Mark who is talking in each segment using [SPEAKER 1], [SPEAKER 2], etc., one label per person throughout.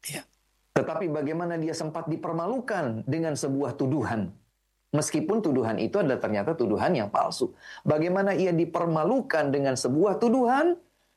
[SPEAKER 1] Ya. Tetapi bagaimana dia sempat dipermalukan dengan sebuah tuduhan. Meskipun tuduhan itu adalah ternyata tuduhan yang palsu. Bagaimana ia dipermalukan dengan sebuah tuduhan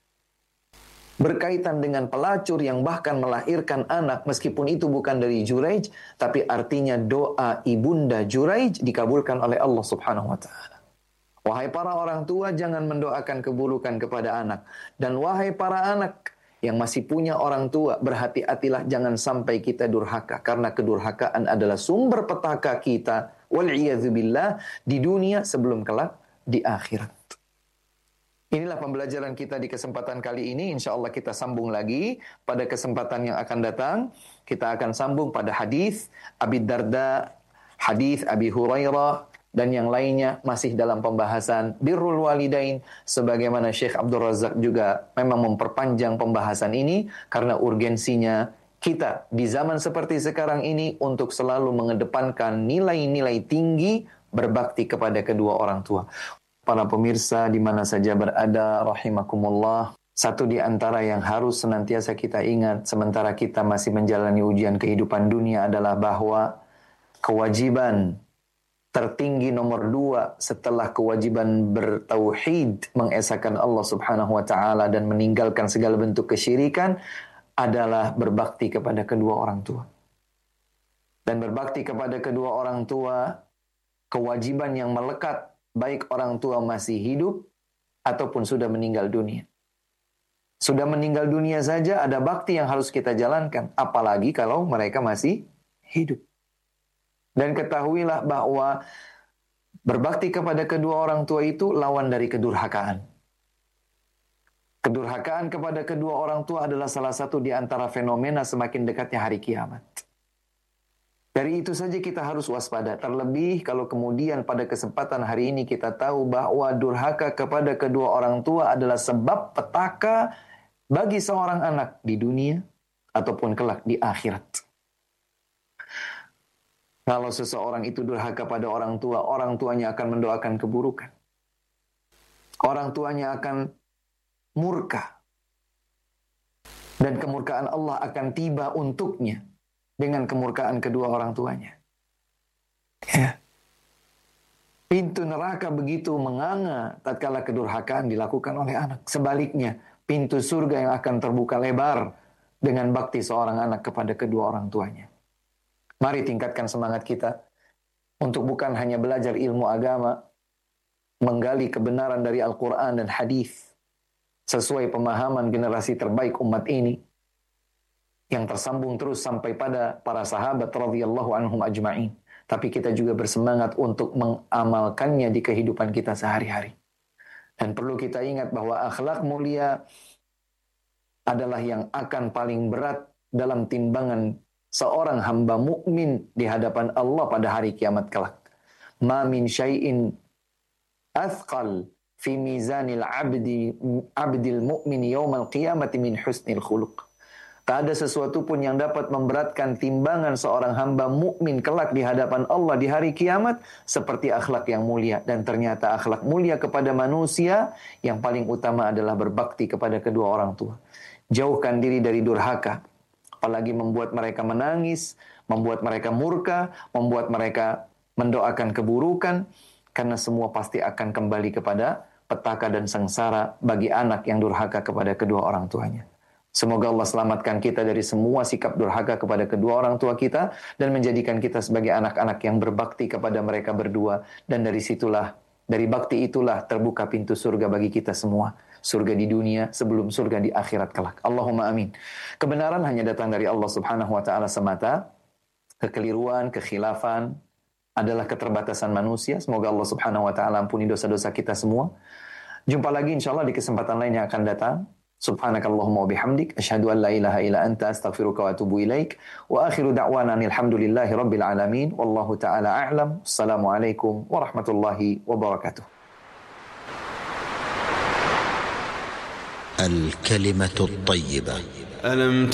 [SPEAKER 1] berkaitan dengan pelacur yang bahkan melahirkan anak meskipun itu bukan dari Juraij, tapi artinya doa ibunda Juraij dikabulkan oleh Allah Subhanahu wa taala. Wahai para orang tua, jangan mendoakan keburukan kepada anak. Dan wahai para anak yang masih punya orang tua, berhati-hatilah jangan sampai kita durhaka. Karena kedurhakaan adalah sumber petaka kita, wal'iyadzubillah, di dunia sebelum kelak di akhirat. Inilah pembelajaran kita di kesempatan kali ini. Insya Allah kita sambung lagi pada kesempatan yang akan datang. Kita akan sambung pada hadis Abi Darda, hadis Abi Hurairah, dan yang lainnya masih dalam pembahasan birrul walidain, sebagaimana Syekh Abdul Razak juga memang memperpanjang pembahasan ini karena urgensinya kita di zaman seperti sekarang ini untuk selalu mengedepankan nilai-nilai tinggi berbakti kepada kedua orang tua. Para pemirsa di mana saja berada, rahimakumullah, satu di antara yang harus senantiasa kita ingat sementara kita masih menjalani ujian kehidupan dunia adalah bahwa kewajiban tertinggi nomor 2 setelah kewajiban bertauhid, mengesahkan Allah Subhanahu wa taala dan meninggalkan segala bentuk kesyirikan adalah berbakti kepada kedua orang tua. Dan berbakti kepada kedua orang tua kewajiban yang melekat baik orang tua masih hidup ataupun sudah meninggal dunia. Sudah meninggal dunia saja ada bakti yang harus kita jalankan, apalagi kalau mereka masih hidup. Dan ketahuilah bahwa berbakti kepada kedua orang tua itu lawan dari kedurhakaan. Kedurhakaan kepada kedua orang tua adalah salah satu di antara fenomena semakin dekatnya hari kiamat. Dari itu saja kita harus waspada. Terlebih kalau kemudian pada kesempatan hari ini kita tahu bahwa durhaka kepada kedua orang tua adalah sebab petaka bagi seorang anak di dunia ataupun kelak di akhirat. Kalau seseorang itu durhaka pada orang tuanya akan mendoakan keburukan. Orang tuanya akan murka. Dan kemurkaan Allah akan tiba untuknya dengan kemurkaan kedua orang tuanya. Ya. Pintu neraka begitu menganga tatkala kedurhakaan dilakukan oleh anak. Sebaliknya, pintu surga yang akan terbuka lebar dengan bakti seorang anak kepada kedua orang tuanya. Mari tingkatkan semangat kita untuk bukan hanya belajar ilmu agama, menggali kebenaran dari Al-Quran dan hadis sesuai pemahaman generasi terbaik umat ini yang tersambung terus sampai pada para sahabat radhiyallahu anhum ajma'in. Tapi kita juga bersemangat untuk mengamalkannya di kehidupan kita sehari-hari. Dan perlu kita ingat bahwa akhlak mulia adalah yang akan paling berat dalam timbangan seorang hamba mukmin di hadapan Allah pada hari kiamat kelak. Ma min syai'in athqal fi mizanil abdil mu'min yawmal qiyamati min husnil khuluq. Tak ada sesuatu pun yang dapat memberatkan timbangan seorang hamba mukmin kelak di hadapan Allah di hari kiamat seperti akhlak yang mulia. Dan ternyata akhlak mulia kepada manusia yang paling utama adalah berbakti kepada kedua orang tua. Jauhkan diri dari durhaka. Apalagi membuat mereka menangis, membuat mereka murka, membuat mereka mendoakan keburukan, karena semua pasti akan kembali kepada petaka dan sengsara bagi anak yang durhaka kepada kedua orang tuanya. Semoga Allah selamatkan kita dari semua sikap durhaka kepada kedua orang tua kita dan menjadikan kita sebagai anak-anak yang berbakti kepada mereka berdua. Dan dari situlah, dari bakti itulah terbuka pintu surga bagi kita semua. Surga di dunia sebelum surga di akhirat kelak. Allahumma amin. Kebenaran hanya datang dari Allah Subhanahu wa taala semata. Kekeliruan, kekhilafan adalah keterbatasan manusia. Semoga Allah Subhanahu wa taala ampuni dosa-dosa kita semua. Jumpa lagi insyaallah di kesempatan lain yang akan datang. Subhanakallahumma wa bihamdik asyhadu an la ilaha illa anta astaghfiruka wa atubu ilaik. Wa akhiru da'wana alhamdulillahi rabbil alamin. Wallahu taala a'lam. Assalamualaikum warahmatullahi wabarakatuh.
[SPEAKER 2] الكلمة الطيبة.
[SPEAKER 3] ألم